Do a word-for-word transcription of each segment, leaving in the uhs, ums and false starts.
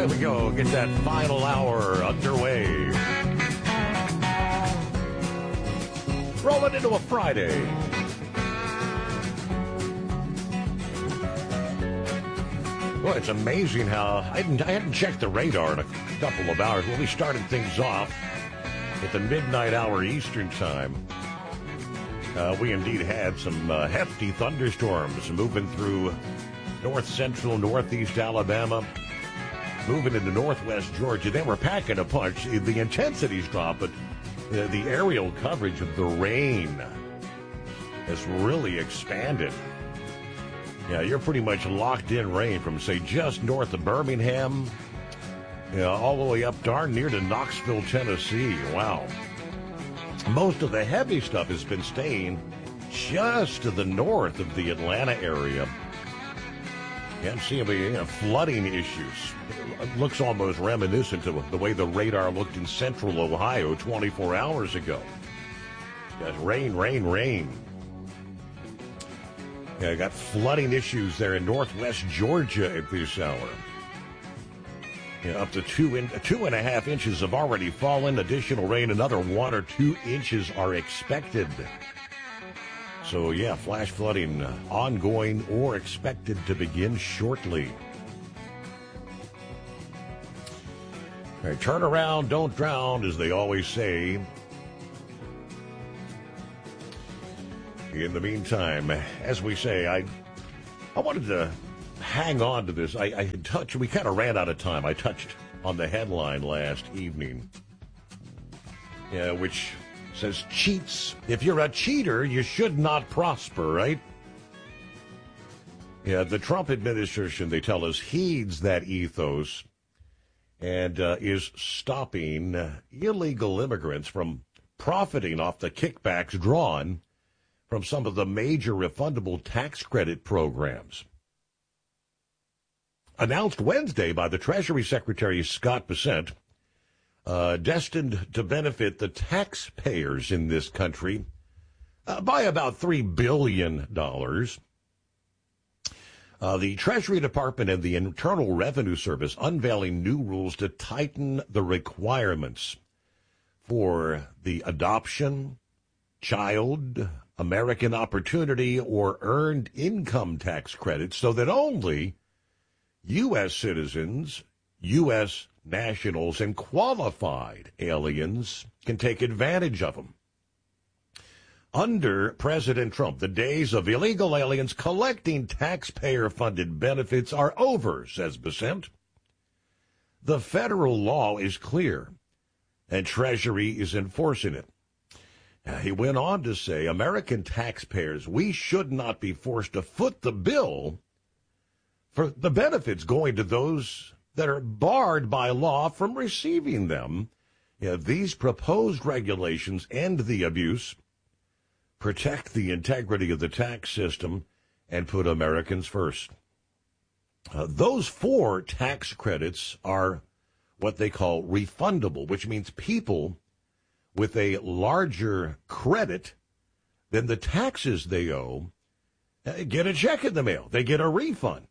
There we go. Get that final hour underway. Rolling into a Friday. Well, it's amazing how I hadn't, I hadn't checked the radar in a couple of hours. Well, we started things off at the midnight hour Eastern time. Uh, we indeed had some uh, hefty thunderstorms moving through north central, northeast Alabama, moving into northwest Georgia. They were packing a punch. The intensity's dropped, but uh, the aerial coverage of the rain has really expanded. Yeah, you're pretty much locked in rain from, say, just north of Birmingham, you know, all the way up darn near to Knoxville, Tennessee. Wow. Most of the heavy stuff has been staying just to the north of the Atlanta area. Yeah, I'm seeing you know, flooding issues. It looks almost reminiscent of the way the radar looked in central Ohio twenty-four hours ago. Yes, rain, rain, rain. Yeah, I got flooding issues there in northwest Georgia at this hour. Yeah, up to two in, two and a half inches have already fallen. Additional rain, another one or two inches are expected. So, yeah, flash flooding uh, ongoing or expected to begin shortly. All right, turn around, don't drown, as they always say. In the meantime, as we say, I I wanted to hang on to this. I, I had touched, we kind of ran out of time. I touched on the headline last evening, yeah, which says cheats. If you're a cheater, you should not prosper, right? Yeah, the Trump administration, they tell us, heeds that ethos and uh, is stopping uh, illegal immigrants from profiting off the kickbacks drawn from some of the major refundable tax credit programs. Announced Wednesday by the Treasury Secretary Scott Bessent, uh, destined to benefit the taxpayers in this country uh, by about three billion dollars. Uh, the Treasury Department and the Internal Revenue Service unveiling new rules to tighten the requirements for the adoption, child, American Opportunity, or earned income tax credits so that only U S citizens, U S nationals, and qualified aliens can take advantage of them. Under President Trump, the days of illegal aliens collecting taxpayer-funded benefits are over, says Bessent. The federal law is clear, and Treasury is enforcing it. He went on to say, American taxpayers, we should not be forced to foot the bill for the benefits going to those that are barred by law from receiving them. Yeah, these proposed regulations end the abuse, protect the integrity of the tax system, and put Americans first. Uh, those four tax credits are what they call refundable, which means people with a larger credit than the taxes they owe uh, get a check in the mail. They get a refund.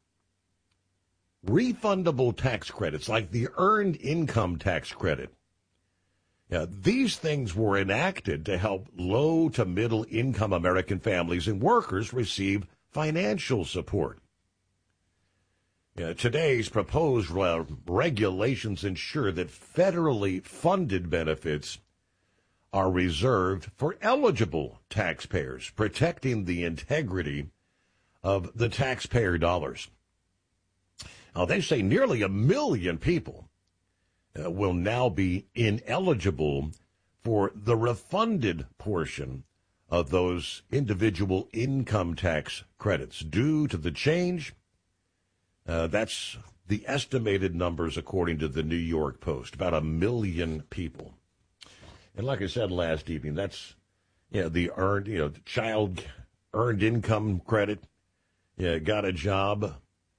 Refundable tax credits, like the earned income tax credit. Yeah, these things were enacted to help low to middle income American families and workers receive financial support. Yeah, today's proposed uh, regulations ensure that federally funded benefits are reserved for eligible taxpayers, protecting the integrity of the taxpayer dollars. Now, they say nearly a million people uh, will now be ineligible for the refunded portion of those individual income tax credits due to the change. Uh, that's the estimated numbers according to the New York Post, about a million people. And like I said last evening, that's, you know, the earned, you know, the child earned income credit. Yeah, got a job.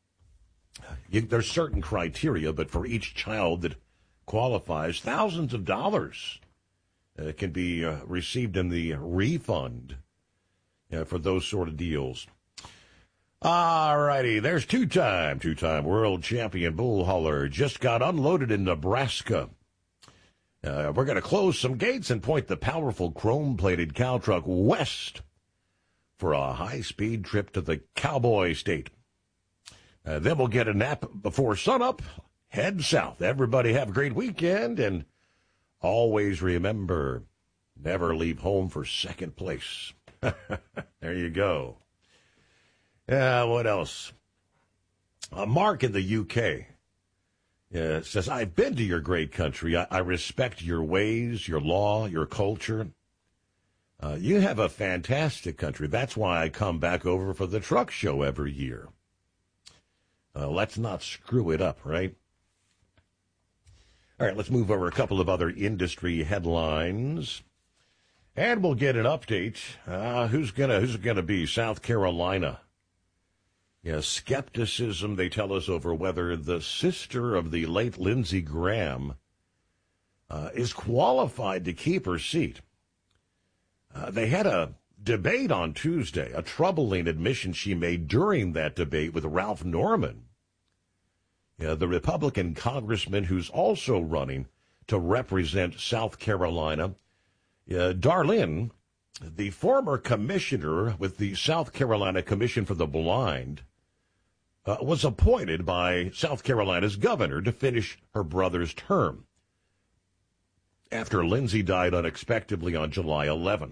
You, there's certain criteria, but for each child that qualifies, thousands of dollars uh, can be uh, received in the refund uh, for those sort of deals. All righty, there's two-time, two-time world champion bull hauler just got unloaded in Nebraska. Uh, we're going to close some gates and point the powerful chrome-plated cow truck west for a high-speed trip to the Cowboy State. Uh, then we'll get a nap before sunup, head south. Everybody have a great weekend, and always remember, never leave home for second place. There you go. Yeah, what else? Uh, Mark in the U K uh, says, I've been to your great country. I, I respect your ways, your law, your culture. Uh, you have a fantastic country. That's why I come back over for the truck show every year. Uh, let's not screw it up, right? All right, let's move over a couple of other industry headlines. And we'll get an update. Uh, who's gonna who's gonna be South Carolina? Yeah, skepticism, they tell us, over whether the sister of the late Lindsey Graham uh, is qualified to keep her seat. Uh, they had a debate on Tuesday, a troubling admission she made during that debate with Ralph Norman, yeah, the Republican congressman who's also running to represent South Carolina. Uh, Darlene, the former commissioner with the South Carolina Commission for the Blind, uh, was appointed by South Carolina's governor to finish her brother's term after Lindsey died unexpectedly on July eleventh.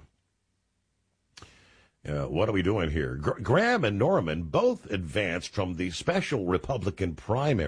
Uh, what are we doing here? Gr- Graham and Norman both advanced from the special Republican primary